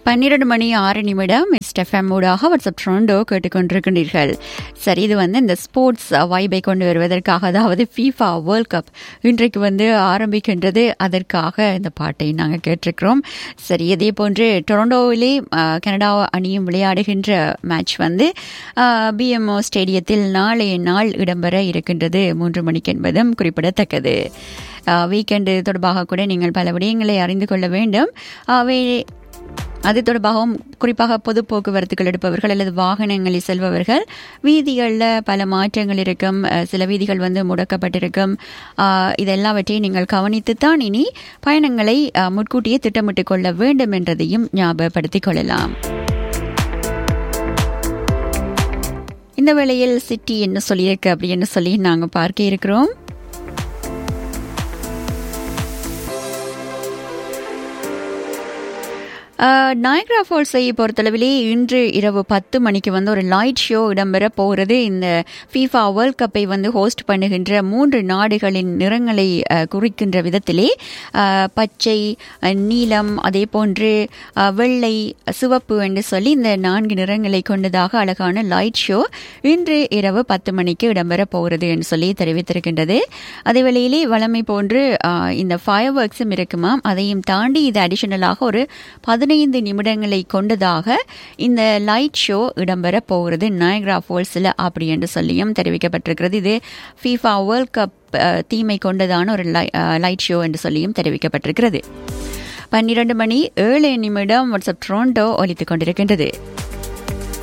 12 மணி 6 நிமிடம் எஸ்எஃப்எம் ஊடாக வாட்ஸ்அப் ட்ரோண்டோ கேட்டுக்கொண்டிருக்கின்றீர்கள். சரி, இது இந்த ஸ்போர்ட்ஸ் வைபை கொண்டு வருவதற்காக, அதாவது FIFA வேர்ல்ட் கப் இன்றைக்கு ஆரம்பிக்கின்றது. அதற்காக இந்த பாட்டை நாங்கள் கேட்டிருக்கிறோம். சரி, இதே போன்று டொரண்டோவிலே கனடா அணியும் விளையாடுகின்ற மேட்ச் BMO ஸ்டேடியத்தில் நாளைய நாள் இடம்பெற இருக்கின்றது 3 மணிக்கு என்பதும் குறிப்பிடத்தக்கது. வீக்கெண்டு தொடர்பாக கூட நீங்கள் பல விடயங்களை அறிந்து கொள்ள வேண்டும். அது தொடர்பாகவும் குறிப்பாக பொது போக்குவரத்துகள் எடுப்பவர்கள் அல்லது வாகனங்களில் செல்பவர்கள் வீதிகளில் பல மாற்றங்கள் இருக்கும். சில வீதிகள் முடக்கப்பட்டிருக்கும். இதெல்லாவற்றையும் நீங்கள் கவனித்துத்தான் இனி பயணங்களை முன்கூட்டியே திட்டமிட்டுக் கொள்ள வேண்டும் என்றதையும் ஞாபகப்படுத்திக் கொள்ளலாம். இந்த வேளையில் சிட்டி என்ன சொல்லியிருக்கு அப்படின்னு சொல்லி நாங்கள் பார்க்க இருக்கிறோம். நயக்ரா ஃபால்ஸை பொறுத்தளவிலே இன்று இரவு 10 மணிக்கு ஒரு லைட் ஷோ இடம்பெற போகிறது. இந்த FIFA வேர்ல்ட் கப்பை ஹோஸ்ட் பண்ணுகின்ற 3 நாடுகளின் நிறங்களை குறிக்கின்ற விதத்திலே பச்சை, நீலம், அதே போன்று வெள்ளை, சிவப்பு என்று சொல்லி இந்த 4 நிறங்களை கொண்டதாக அழகான லைட் ஷோ இன்று இரவு 10 மணிக்கு இடம்பெற போகிறது என்று சொல்லி தெரிவித்திருக்கின்றது. அதே வேளையிலே வழமை போன்று இந்த ஃபயர் ஒர்க்ஸும் இருக்குமாம். அதையும் தாண்டி இது அடிஷனலாக ஒரு 15 நிமிடங்களை கொண்டதாக இந்த லைட் ஷோ இடம்பெற போகிறது நயக்ரா ஃபால்ஸில் அப்படி என்று சொல்லியும் தெரிவிக்கப்பட்டிருக்கிறது. இது FIFA வேர்ல்ட் கப் தீமை கொண்டதான ஒரு லைட் ஷோ என்று சொல்லியும் தெரிவிக்கப்பட்டிருக்கிறது. 12 மணி 7 நிமிடம் வாட்ஸ்அப் ட்ரோண்டோ ஒலித்துக் கொண்டிருக்கின்றது.